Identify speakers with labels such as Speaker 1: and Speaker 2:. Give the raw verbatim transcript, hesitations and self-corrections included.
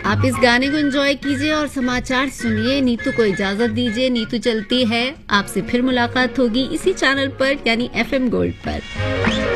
Speaker 1: आप इस गाने को एंजॉय कीजिए और समाचार सुनिए। नीतू को इजाजत दीजिए। नीतू चलती है। आपसे फिर मुलाकात होगी इसी चैनल पर यानी एफ एम गोल्ड पर।